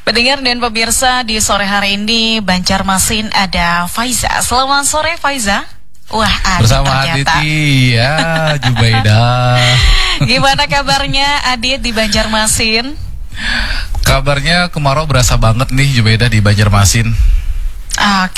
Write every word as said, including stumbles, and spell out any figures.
Pendengar dan pemirsa, di sore hari ini Banjarmasin ada Faiza. Selamat sore Faiza. Wah, Adit bersama ternyata. Aditi ya, Jubaidah. Gimana kabarnya Adit di Banjarmasin? Kabarnya kemarau berasa banget nih Jubaidah di Banjarmasin. Oke.